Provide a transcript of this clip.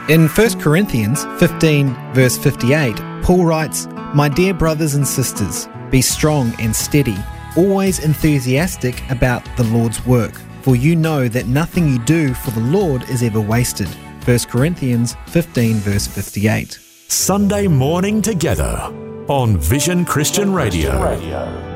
In 1 Corinthians 15 verse 58, Paul writes, "My dear brothers and sisters, be strong and steady, always enthusiastic about the Lord's work, for you know that nothing you do for the Lord is ever wasted." 1 Corinthians 15 verse 58. Sunday morning together on Vision Christian Radio.